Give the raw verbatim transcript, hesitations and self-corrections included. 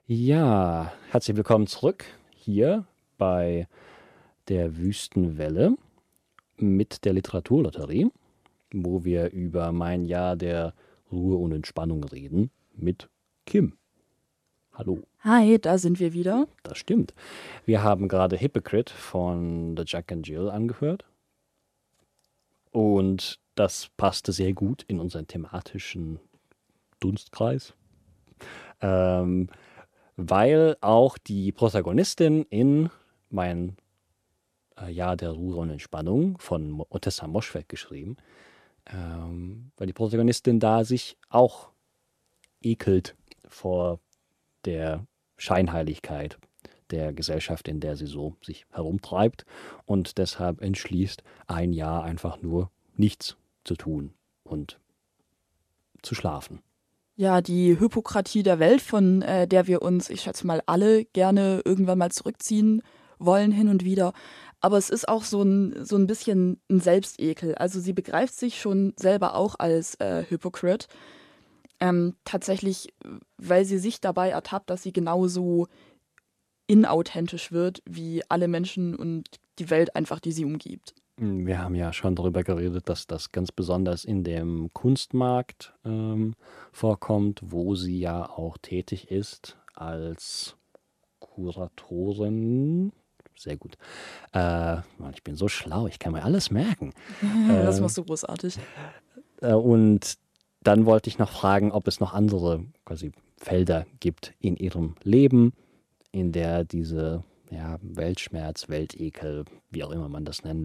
Ja, herzlich willkommen zurück hier bei der Wüstenwelle mit der Literaturlotterie, wo wir über mein Jahr der Ruhe und Entspannung reden mit Kim. Hallo, Hi, da sind wir wieder. das stimmt. Wir haben gerade Hypocrite von The Jack and Jill angehört und das passte sehr gut in unseren thematischen Dunstkreis, ähm, weil auch die Protagonistin in mein äh, Jahr der Ruhe und Entspannung von Mo- Otessa Moschweg geschrieben, ähm, weil die Protagonistin da sich auch ekelt vor der Scheinheiligkeit der Gesellschaft, in der sie so sich herumtreibt und deshalb entschließt, ein Jahr einfach nur nichts zu tun und zu schlafen. Ja, die Hypokratie der Welt, von äh, der wir uns, ich schätze mal, alle gerne irgendwann mal zurückziehen wollen, hin und wieder. Aber es ist auch so ein, so ein bisschen ein Selbstekel. Also sie begreift sich schon selber auch als äh, Hypocrite. Ähm, tatsächlich, weil sie sich dabei ertappt, dass sie genauso inauthentisch wird wie alle Menschen und die Welt einfach, die sie umgibt. Wir haben ja schon darüber geredet, dass das ganz besonders in dem Kunstmarkt ähm, vorkommt, wo sie ja auch tätig ist als Kuratorin. Sehr gut. Äh, Mann, ich bin so schlau, ich kann mir alles merken. Das Äh, machst du großartig. äh, und dann wollte ich noch fragen, ob es noch andere quasi Felder gibt in ihrem Leben, in der diese ja, Weltschmerz, Weltekel, wie auch immer man das nennen